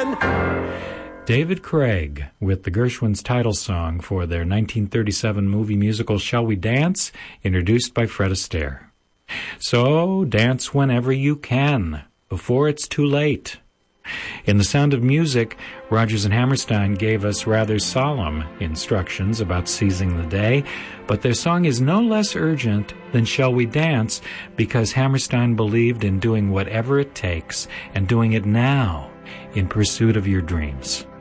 David Craig with the Gershwins' title song for their 1937 movie musical Shall We Dance, introduced by Fred Astaire. So, dance whenever you can, before it's too late. In The Sound of Music, Rodgers and Hammerstein gave us rather solemn instructions about seizing the day, but their song is no less urgent than Shall We Dance because Hammerstein believed in doing whatever it takes and doing it now in pursuit of your dreams.